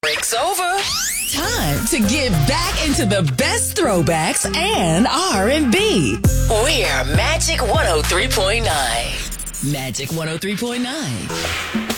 Break's over. Time to get back into the best throwbacks and R&B. We're Magic 103.9. Magic 103.9.